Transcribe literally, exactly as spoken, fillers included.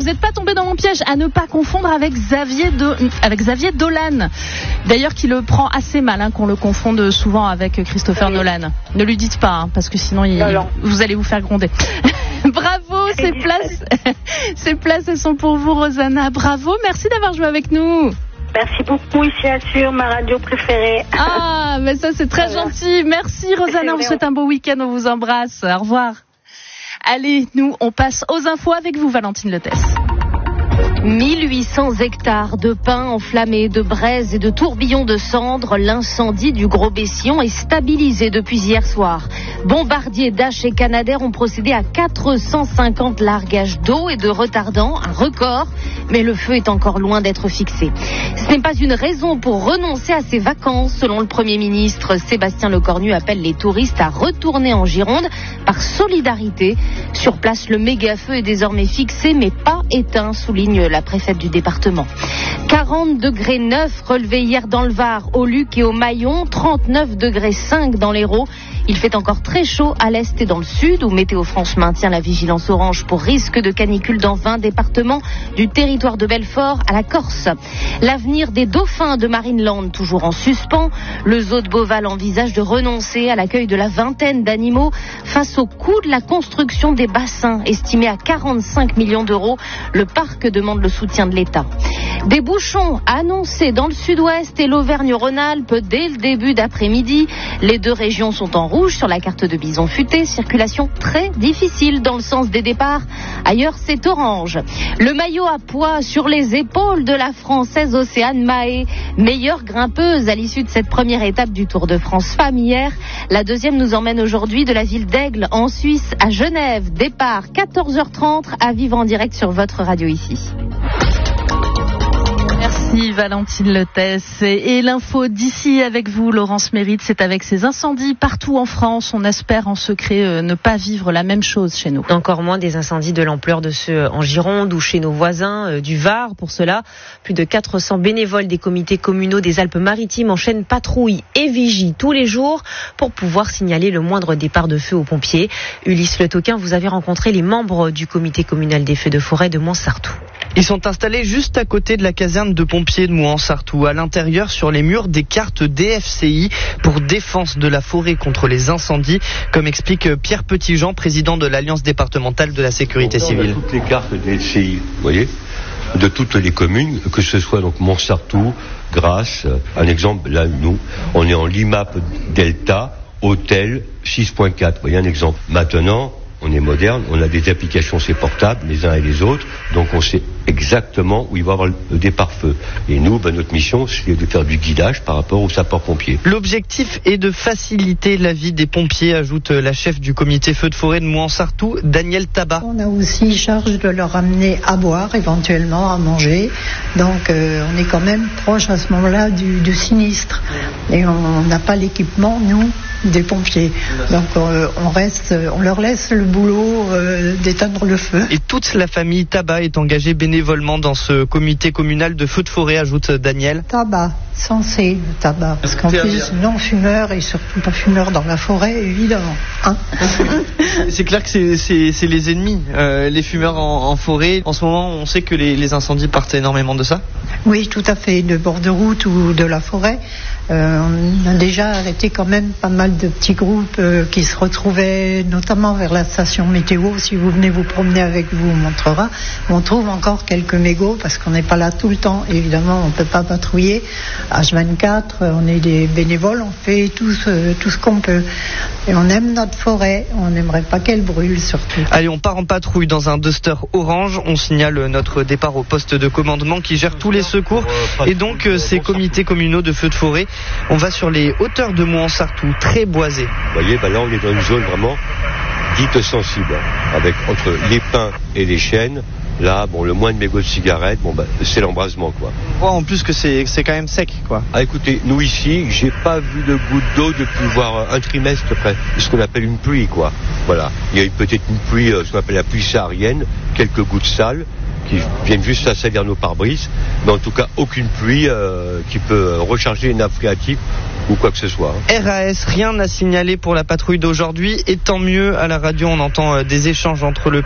n'êtes pas tombé dans mon piège. À ne pas confondre avec Xavier, Do... avec Xavier Dolan. D'ailleurs, qui le prend assez mal, hein, qu'on le confonde souvent avec Christopher oui. Nolan. Ne lui dites pas, hein, parce que sinon, il... non, non. vous allez vous faire gronder. Bravo, ces places, ces places, elles sont pour vous, Rosanna. Bravo, merci d'avoir joué avec nous. Merci beaucoup, ici Assure, ma radio préférée. Ah, mais ça c'est très voilà. gentil. Merci Rosanna, on vous souhaite un beau week-end, on vous embrasse. Au revoir. Allez, nous, on passe aux infos avec vous, Valentine Lettès. mille huit cents hectares de pins enflammés, de braises et de tourbillons de cendres. L'incendie du Gros Bessillon est stabilisé depuis hier soir. Bombardier, Dash et Canadair ont procédé à quatre cent cinquante largages d'eau et de retardants, un record, mais le feu est encore loin d'être fixé. Ce n'est pas une raison pour renoncer à ses vacances. Selon le Premier ministre, Sébastien Lecornu appelle les touristes à retourner en Gironde par solidarité. Sur place, le méga-feu est désormais fixé, mais pas éteint, souligne la préfète du département. quarante degrés neuf relevés hier dans le Var, au Luc et au Maillon, trente-neuf degrés cinq dans l'Hérault. Il fait encore très chaud à l'est et dans le sud, où Météo France maintient la vigilance orange pour risque de canicule dans vingt départements, du territoire de Belfort à la Corse. L'avenir des dauphins de Marineland toujours en suspens. Le zoo de Beauval envisage de renoncer à l'accueil de la vingtaine d'animaux face au coût de la construction des bassins, estimé à quarante-cinq millions d'euros. Le parc demande le soutien de l'État. Des bouchons annoncés dans le sud-ouest et l'Auvergne-Rhône-Alpes dès le début d'après-midi. Les deux régions sont en rouge sur la carte de Bison Futé. Circulation très difficile dans le sens des départs. Ailleurs, c'est orange. Le maillot à poids sur les épaules de la Française Océane Mahé. Meilleure grimpeuse à l'issue de cette première étape du Tour de France Femmes hier. La deuxième nous emmène aujourd'hui de la ville d'Aigle en Suisse à Genève. Départ quatorze heures trente à vivre en direct sur votre radio ici. Merci Valentine Lettès. Et, et l'info d'ici avec vous, Laurence Mérite, c'est avec ces incendies partout en France. On espère en secret euh, ne pas vivre la même chose chez nous. Encore moins des incendies de l'ampleur de ceux en Gironde ou chez nos voisins euh, du Var. Pour cela, plus de quatre cents bénévoles des comités communaux des Alpes-Maritimes enchaînent patrouilles et vigient tous les jours pour pouvoir signaler le moindre départ de feu aux pompiers. Ulysse Le Toquin, vous avez rencontré les membres du comité communal des feux de forêt de Montsartou. Ils sont installés juste à côté de la caserne de pompiers de Mouansartou. À l'intérieur, sur les murs, des cartes D F C I pour défense de la forêt contre les incendies, comme explique Pierre Petitjean, président de l'Alliance départementale de la sécurité donc, civile. On a toutes les cartes D F C I, vous voyez, de toutes les communes, que ce soit donc Mouansartou, Grasse. Un exemple, là, nous, on est en l'I M A P Delta, Hôtel six point quatre. Vous voyez un exemple. Maintenant, on est moderne, on a des applications, c'est portable, les uns et les autres, donc on sait exactement où il va y avoir le départ feu. Et nous, ben, notre mission, c'est de faire du guidage par rapport aux sapeurs-pompiers. L'objectif est de faciliter la vie des pompiers, ajoute la chef du comité feu de forêt de Mouansartou, Danielle Tabat. On a aussi charge de leur amener à boire, éventuellement à manger. Donc euh, on est quand même proche à ce moment-là du, du sinistre. Et on n'a pas l'équipement, nous, des pompiers. Donc euh, on reste, on leur laisse le boulot euh, d'éteindre le feu. Et toute la famille Tabat est engagée bénévolement dans ce comité communal de feu de forêt, ajoute Daniel. Tabac, censé le tabac. Parce qu'en plus, non-fumeur et surtout pas fumeur dans la forêt, évidemment. Hein c'est clair que c'est, c'est, c'est les ennemis, euh, les fumeurs en, en forêt. En ce moment, on sait que les, les incendies partent énormément de ça. Oui, tout à fait, de bord de route ou de la forêt. Euh, on a déjà arrêté quand même pas mal de petits groupes euh, qui se retrouvaient notamment vers la station météo. Si vous venez vous promener avec vous, on montrera. On trouve encore quelques mégots parce qu'on n'est pas là tout le temps. Évidemment, on ne peut pas patrouiller. H vingt-quatre, on est des bénévoles, on fait tout ce, tout ce qu'on peut. Et on aime notre forêt, on n'aimerait pas qu'elle brûle surtout. Allez, on part en patrouille dans un Duster orange. On signale notre départ au poste de commandement qui gère tous les secours et donc euh, ces comités communaux de feu de forêt. On va sur les hauteurs de Mouansartou, très boisées. Vous voyez, ben là on est dans une zone vraiment dite sensible, avec entre les pins et les chênes. Là, bon, le moins de mégots de cigarettes, bon, bah, c'est l'embrasement, quoi. Ouais, en plus que c'est, c'est quand même sec, quoi. Ah, écoutez, nous ici, j'ai pas vu de goutte d'eau depuis voir un trimestre près, ce qu'on appelle une pluie, quoi. Voilà. Il y a eu peut-être une pluie, euh, ce qu'on appelle la pluie saharienne, quelques gouttes sales, qui viennent juste à salir nos pare-brises, mais en tout cas, aucune pluie euh, qui peut recharger les nappes phréatiques ou quoi que ce soit. Hein. R A S, rien à signaler pour la patrouille d'aujourd'hui, et tant mieux, à la radio, on entend euh, des échanges entre le